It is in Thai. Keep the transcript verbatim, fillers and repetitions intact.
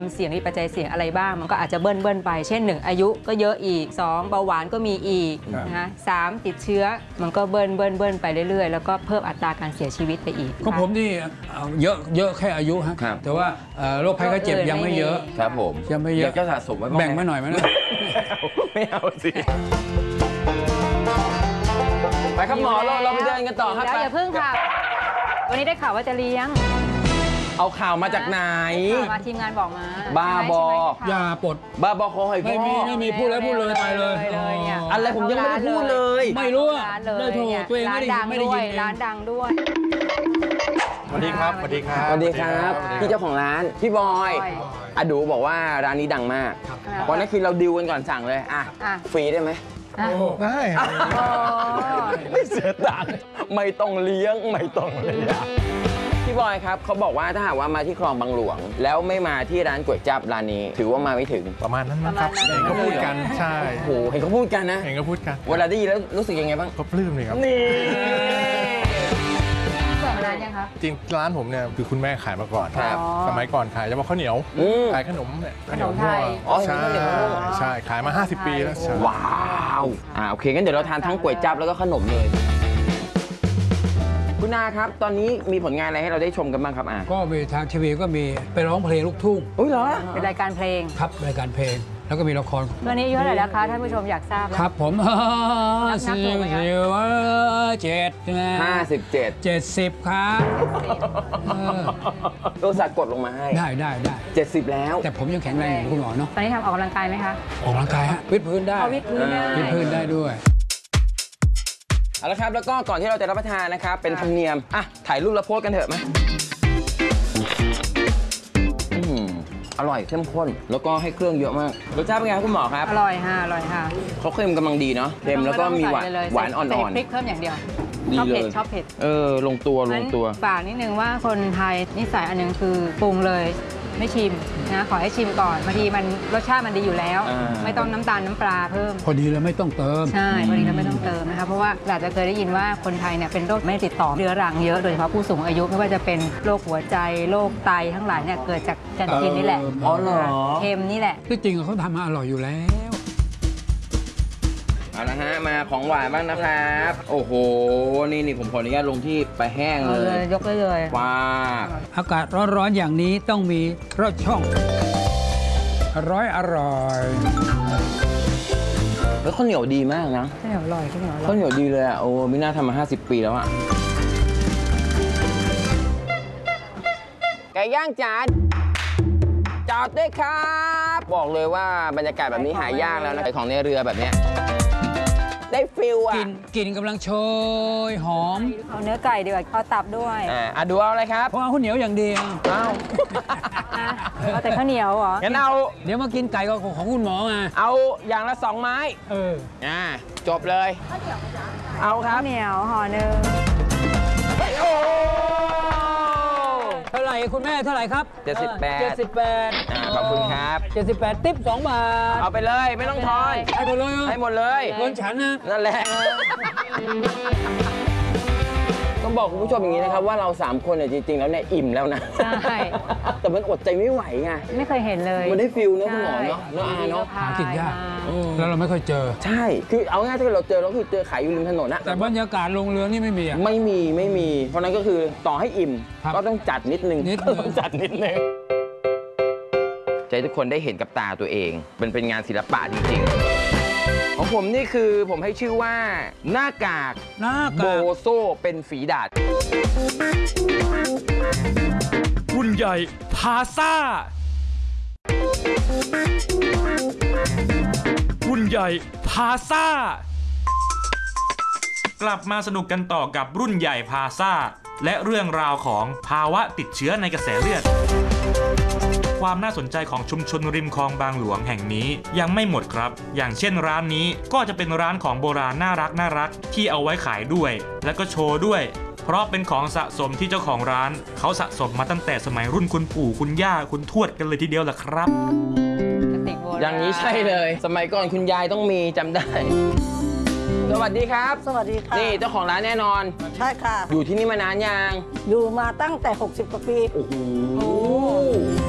เสี่ยงมีปัจจัยเสี่ยงอะไรบ้างมันก็อาจจะเบิ้ลเบิ้ลไปเช่นหนึ่งอายุก็เยอะอีกสองเบาหวานก็มีอีกนะคะสามติดเชื้อมันก็เบิ้ลเบิ้ลเบิ้ลไปเรื่อยๆแล้วก็เพิ่มอัตราการเสียชีวิตไปอีกก็ผมนี่เยอะเยอะแค่อายุฮะแต่ว่าโรคภัยไข้เจ็บยังไม่เยอะครับผมยังไม่เยอะก็สะสมไว้แบ่งมาหน่อยไหมนะไม่เอาสิไปครับหมอเราเราไปเดินกันต่อครับอย่าเพิ่งค่ะวันนี้ได้ข่าวว่าจะเลี้ยงเอาข่าวมาจากไหนมาทีมงานบอกมาบ้าบอย่าปลดบ้าบอคอหอยไม่มีไม่มีพูดแล้วพูดเลยไปเลยอะไรผมยังไม่ได้พูดเลยไม่รู้ได้โทรตัวเองไม่ได้ไม่ได้ยินร้านดังด้วยสวัสดีครับสวัสดีครับสวัสดีครับพี่เจ้าของร้านพี่บอยอดูบอกว่าร้านนี้ดังมากเพราะนั่นคือเราดิวกันก่อนสั่งเลยอ่ะฟรีได้ไหมได้ไม่เสียตังค์ไม่ต้องเลี้ยงไม่ต้องเลี้ยงพี่บอยครับเขาบอกว่าถ้าหากว่ามาที่คลองบางหลวงแล้วไม่มาที่ร้านก๋วยจั๊บร้านนี้ถือว่ามาไม่ถึงประมาณนั้นนะครับเห็นเขาพูดกันใช่โอ้โหเห็นเขาพูดกันนะเห็นเขาพูดกันเวลาได้ยินแล้วรู้สึกยังไงบ้างก็ปลื้มเลยครับนี่เปิดมานานยังคะจริงร้านผมเนี่ยคือคุณแม่ขายมาก่อนสมัยก่อนขายเฉพาะข้าวเหนียวขายขนมเนี่ยข้าวเหนียวทั่วใช่ใช่ขายมาห้าสิบปีแล้วว้าวอ่าโอเคงั้นเดี๋ยวเราทานทั้งก๋วยจั๊บแล้วก็ขนมเลยคุณนาครับตอนนี้มีผลงานอะไรให้เราได้ชมกันบ้างครับอ่ะก็มีทางทีวีก็มีไปร้องเพลงลูกทุ่งอุ้ยเหรอเป็นรายการเพลงครับรายการเพลงแล้วก็มีละครตอนนี้อายุเท่าไหร่แล้วคะท่านผู้ชมอยากทราบครับผมสิบเจ็ดห้าสิบเจ็ดเจ็ดสิบครับตัวสักกดลงมาให้ได้ได้ได้เจ็ดสิบแล้วแต่ผมยังแข็งแรงอยู่คุณหมอเนาะตอนนี้ทำออกกำลังกายไหมคะออกกำลังกายฮะวิดพื้นได้วิดพื้นได้วิดพื้นได้ด้วยเอาละครับแล้วก็ก่อนที่เราจะรับประทานนะครับเป็นธรรมเนียมอ่ะถ่ายรูปแล้วโพสกันเถอะมาอร่อยเข้มข้นแล้วก็ให้เครื่องเยอะมากรสชาติเป็นไงครับคุณหมอครับอร่อยค่ะอร่อยค่ะเขาเค็มกำลังดีเนาะเค็มแล้วก็มีหวานหวานอ่อนๆพริกเพิ่มอย่างเดียวชอบเผ็ดชอบเผ็ดเออลงตัวลงตัวฝากนิดนึงว่าคนไทยนิสัยอันนึงคือปรุงเลยไม่ชิมนะขอให้ชิมก่อนบางทีมันรสชาติมันดีอยู่แล้วไม่ต้องน้ำตาลน้ำปลาเพิ่มพอดีแล้วไม่ต้องเติมใช่พอดีแล้วไม่ต้องเติมนะคะเพราะว่าอาจจะเคยได้ยินว่าคนไทยเนี่ยเป็นโรคไม่ติดต่อเรื้อรังเยอะโดยเฉพาะผู้สูงอายุไม่ว่าจะเป็นโรคหัวใจโรคไตทั้งหลายเนี่ยเกิดจากการกินนี่แหละอ๋อเหรอเค็มนี่แหละที่จริงเขาทำมาอร่อยอยู่แล้วเอาละฮะมาของหวานบ้างนะครับโอ้โหนี่นี่ผมขออนุญาตลงที่ปลาแห้งเลยยกได้เลยว้าอากาศร้อนๆอย่างนี้ต้องมีรสช่องอร่อยอร่อยแล้วข้าวเหนียวดีมากนะข้าวเหนียวอร่อยข้าวเหนียวข้าวเหนียวดีเลยอ่ะโอ้มิน่าทำมาห้าสิบปีแล้วอ่ะไก่ย่างจานจอดด้วยครับบอกเลยว่าบรรยากาศแบบนี้หายากแล้วนะของในเรือแบบนี้ได้ฟิลอ่ะกินกินกำลังโชยหอมเอาเนื้อไก่ดีกว่าเอาตับด้วยอ่ะดูเอาอะไรครับเพราะเอาข้าวเหนียวอย่างเดียวอ้าวเอาแต่ข้าวเหนียวเหรองั้นเอาเดี๋ยวมากินไก่ของคุณหมอมาเอาอย่างละสองไม้เอออ่าจบเลยเอาครับข้าวเหนียวห่อหนึ่งเท่าไหร่คุณแม่เท่าไหร่ครับเจ็ดสิบแปดเจ็ดสิบแปดขอบคุณครับเจ็ดสิบแปดติ๊บสองบาทเอาไปเลยไม่ต้องทอนให้หมดเลยให้หมดเลยเงินฉันนะนั่นแหละต้องบอกคุณผู้ชมอย่างนี้นะครับว่าเราสามคนเนี่ยจริงๆแล้วเนี่ยอิ่มแล้วนะใช่แต่มันอดใจไม่ไหวไงไม่เคยเห็นเลยมันได้ฟิลนะคุณหมอเนาะเนาะอาเนาะหากินยากแล้วเราไม่เคยเจอใช่คือเอาง่ายถ้าเราเจอเราคือเจอขายอยู่ริมถนนนะแต่บรรยากาศลงเรือนี่ไม่มีอ่ะไม่มีไม่มีเพราะนั้นก็คือต่อให้อิ่มก็ต้องจัดนิดนึงต้องจัดนิดนึงใจทุกคนได้เห็นกับตาตัวเองเป็นเป็นงานศิลปะจริงๆของผมนี่คือผมให้ชื่อว่าหน้ากากหน้ากากโบโซเป็นฝีดาษรุ่นใหญ่พาซ่ารุ่นใหญ่พาซ่ากลับมาสนุกกันต่อกับรุ่นใหญ่พาซ่าและเรื่องราวของภาวะติดเชื้อในกระแสเลือดความน่าสนใจของชุมชนริมคลองบางหลวงแห่งนี้ยังไม่หมดครับอย่างเช่นร้านนี้ก็จะเป็นร้านของโบราณน่ารักน่ารักที่เอาไว้ขายด้วยและก็โชว์ด้วยเพราะเป็นของสะสมที่เจ้าของร้านเขาสะสมมาตั้งแต่สมัยรุ่นคุณปู่คุณย่าคุณทวดกันเลยทีเดียวล่ะครับอย่างนี้ใช่เลยสมัยก่อนคุณยายต้องมีจำได้สวัสดีครับสวัสดีค่ะนี่เจ้าของร้านแน่นอนใช่ค่ะอยู่ที่นี่มานานยังอยู่มาตั้งแต่หกสิบกว่าปีโอ้โห